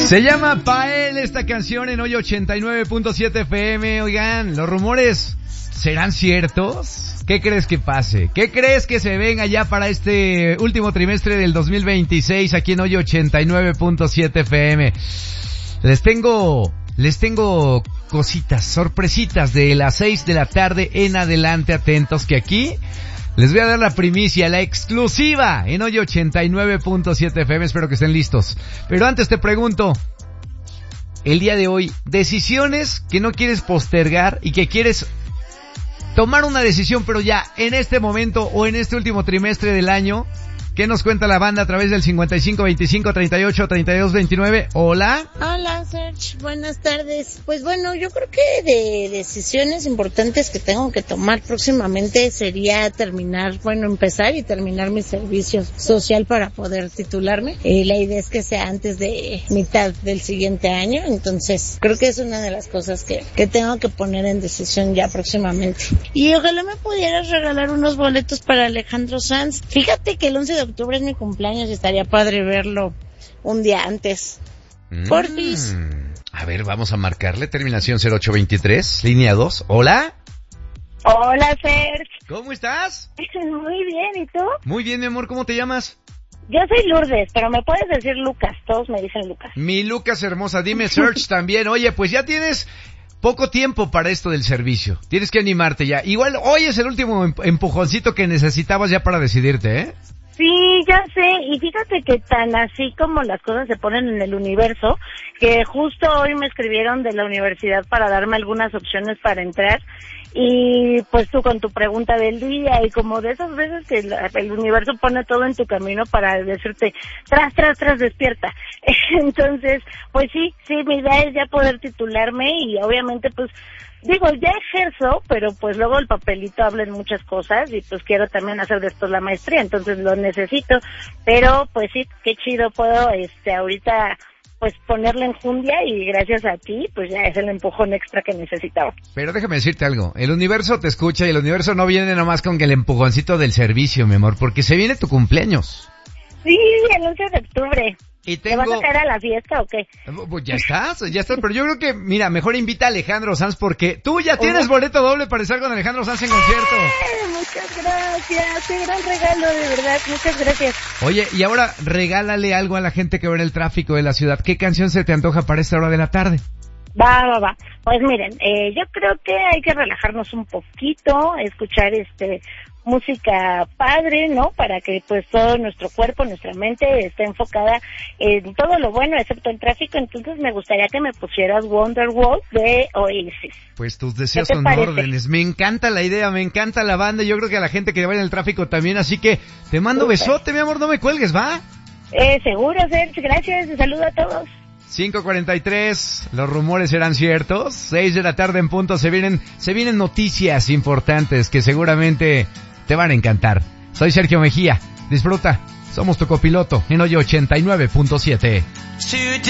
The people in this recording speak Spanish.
Se llama Pael esta canción en hoy 89.7 FM. Oigan, los rumores ¿serán ciertos? ¿Qué crees que pase? ¿Qué crees que se venga ya para este último trimestre del 2026 aquí en hoy 89.7 FM? Les tengo cositas, sorpresitas de las 6 de la tarde en adelante. Atentos que aquí les voy a dar la primicia, la exclusiva en hoy 89.7 FM. Espero que estén listos. Pero antes te pregunto, el día de hoy, decisiones que no quieres postergar y que quieres tomar una decisión, pero ya en este momento o en este último trimestre del año. ¿Qué nos cuenta la banda a través del 55 25 38 32 29? Hola. Hola, Serge. Buenas tardes. Pues bueno, yo creo que de decisiones importantes que tengo que tomar próximamente sería empezar y terminar mi servicio social para poder titularme. La idea es que sea antes de mitad del siguiente año, entonces creo que es una de las cosas que tengo que poner en decisión ya próximamente. Y ojalá me pudieras regalar unos boletos para Alejandro Sanz. Fíjate que el 11 de octubre es mi cumpleaños y estaría padre verlo un día antes. Porfis. A ver, vamos a marcarle. Terminación 0823, línea 2. Hola. Hola, Serge. ¿Cómo estás? Muy bien, ¿y tú? Muy bien, mi amor. ¿Cómo te llamas? Yo soy Lourdes, pero me puedes decir Lucas. Todos me dicen Lucas. Mi Lucas hermosa. Dime Serge también. Oye, pues ya tienes poco tiempo para esto del servicio. Tienes que animarte ya. Igual hoy es el último empujoncito que necesitabas ya para decidirte, ¿eh? Sí, ya sé, y fíjate que tan así como las cosas se ponen en el universo, que justo hoy me escribieron de la universidad para darme algunas opciones para entrar, y pues tú con tu pregunta del día, y como de esas veces que el universo pone todo en tu camino para decirte, tras, despierta. Entonces, pues sí, mi idea es ya poder titularme, y obviamente pues digo, ya ejerzo, pero pues luego el papelito habla en muchas cosas y pues quiero también hacer después la maestría, entonces lo necesito, pero pues sí, qué chido puedo ahorita pues ponerle enjundia y gracias a ti pues ya es el empujón extra que necesitaba. Pero déjame decirte algo, el universo te escucha y el universo no viene nomás con el empujoncito del servicio, mi amor, porque se viene tu cumpleaños. Sí, el 11 de octubre. Y ¿Te vas a caer a la fiesta o qué? Pues ya estás, pero yo creo que, mira, mejor invita a Alejandro Sanz porque tú ya tienes boleto doble para estar con Alejandro Sanz en concierto. Muchas gracias, qué gran regalo, de verdad, muchas gracias. Oye, y ahora regálale algo a la gente que ve en el tráfico de la ciudad. ¿Qué canción se te antoja para esta hora de la tarde? Va. Pues miren, yo creo que hay que relajarnos un poquito, escuchar música padre, ¿no? Para que pues todo nuestro cuerpo, nuestra mente esté enfocada en todo lo bueno excepto el tráfico. Entonces me gustaría que me pusieras Wonderwall de Oasis. Pues tus deseos son órdenes. Me encanta la idea, me encanta la banda. Yo creo que a la gente que va en el tráfico también, así que te mando besote, mi amor, no me cuelgues, ¿va? Seguro, Serge, gracias, un saludo a todos. 5:43, los rumores serán ciertos. 6 de la tarde en punto, se vienen noticias importantes que seguramente te van a encantar. Soy Sergio Mejía, disfruta, somos tu copiloto en hoy 89.7.